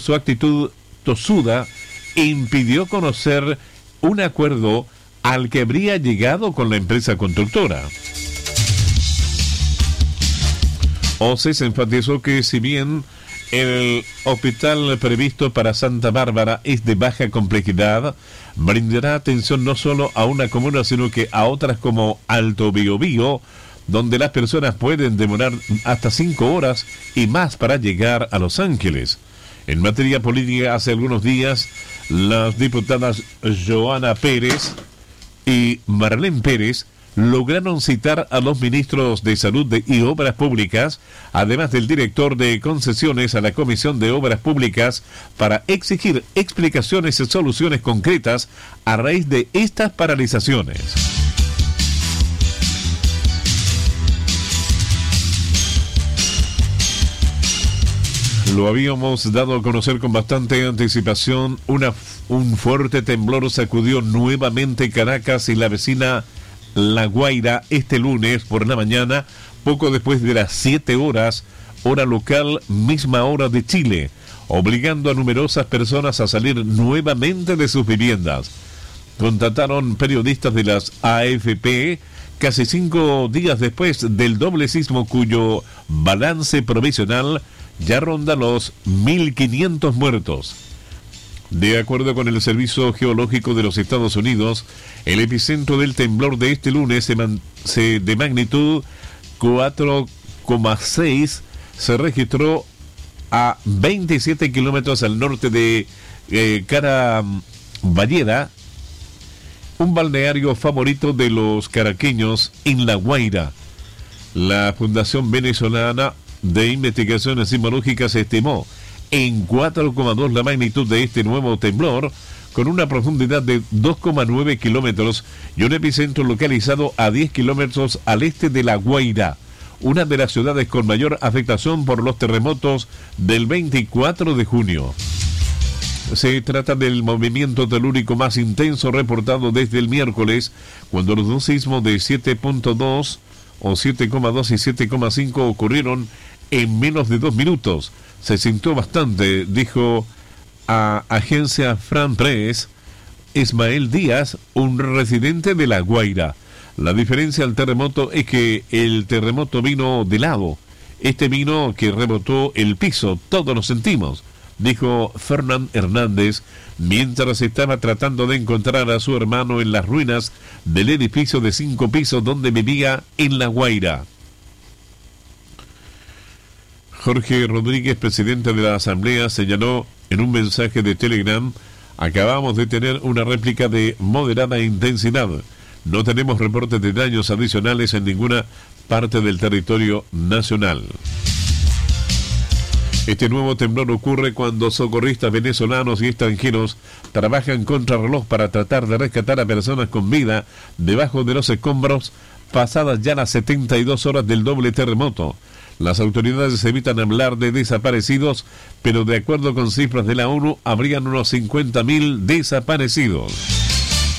su actitud tosuda impidió conocer un acuerdo al que habría llegado con la empresa constructora. OCES enfatizó que si bien el hospital previsto para Santa Bárbara es de baja complejidad, brindará atención no solo a una comuna, sino que a otras como Alto Biobío, donde las personas pueden demorar hasta 5 horas y más para llegar a Los Ángeles. En materia política, hace algunos días, las diputadas Joana Pérez y Marlene Pérez lograron citar a los ministros de Salud y Obras Públicas, además del director de concesiones, a la Comisión de Obras Públicas para exigir explicaciones y soluciones concretas a raíz de estas paralizaciones. Lo habíamos dado a conocer con bastante anticipación. Un fuerte temblor sacudió nuevamente Caracas y la vecina La Guaira este lunes por la mañana, poco después de las 7 horas, hora local, misma hora de Chile, obligando a numerosas personas a salir nuevamente de sus viviendas. Contataron periodistas de las AFP casi 5 días después del doble sismo, cuyo balance provisional ya ronda los 1.500 muertos. De acuerdo con el Servicio Geológico de los Estados Unidos, el epicentro del temblor de este lunes de magnitud 4,6 se registró a 27 kilómetros al norte de Caraballeda, un balneario favorito de los caraqueños en La Guaira. La Fundación Venezolana de Investigaciones Sismológicas estimó en 4,2 la magnitud de este nuevo temblor, con una profundidad de 2,9 kilómetros y un epicentro localizado a 10 kilómetros al este de La Guaira, una de las ciudades con mayor afectación por los terremotos del 24 de junio. Se trata del movimiento telúrico más intenso reportado desde el miércoles, cuando los dos sismos de 7.2 o 7,2 y 7,5 ocurrieron en menos de 2 minutos. Se sintió bastante, dijo a Agencia France Press Ismael Díaz, un residente de La Guaira. La diferencia al terremoto es que el terremoto vino de lado. Este vino que rebotó el piso, todos lo sentimos, dijo Fernán Hernández, mientras estaba tratando de encontrar a su hermano en las ruinas del edificio de 5 pisos donde vivía en La Guaira. Jorge Rodríguez, presidente de la Asamblea, señaló en un mensaje de Telegram: acabamos de tener una réplica de moderada intensidad. No tenemos reportes de daños adicionales en ninguna parte del territorio nacional. Este nuevo temblor ocurre cuando socorristas venezolanos y extranjeros trabajan contrarreloj para tratar de rescatar a personas con vida debajo de los escombros pasadas ya las 72 horas del doble terremoto. Las autoridades evitan hablar de desaparecidos, pero de acuerdo con cifras de la ONU, habrían unos 50.000 desaparecidos.